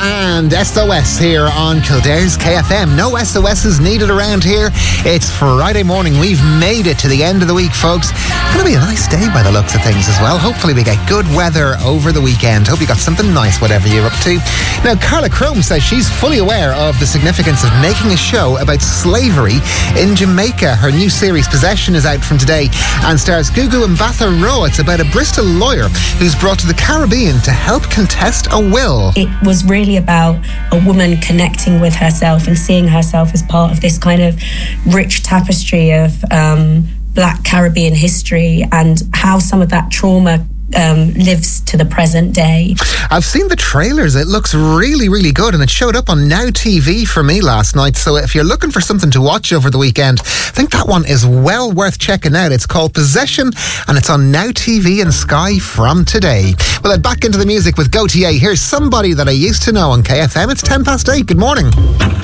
and SOS here on Kildare's KFM. No SOS is needed around here. It's Friday morning. We've made it to the end of the week, folks. It's going to be a nice day by the looks of things as well. Hopefully we get good weather over the weekend. Hope you got something nice, whatever you're up to. Now, Carla Crome says she's fully aware of the significance of making a show about slavery in Jamaica. Her new series, Possession, is out from today and stars Gugu Mbatha Raw. It's about a Bristol lawyer who's brought to the Caribbean to help contest a will. It was really about a woman connecting with herself and seeing herself as part of this kind of rich tapestry of Black Caribbean history and how some of that trauma lives to the present day. I've seen the trailers. It looks really, really good, and it showed up on Now TV for me last night. So if you're looking for something to watch over the weekend, I think that one is well worth checking out. It's called Possession, and it's on Now TV and Sky from today. Well, back into the music with Gautier. Here's Somebody That I Used to Know on KFM. It's 8:10. Good morning.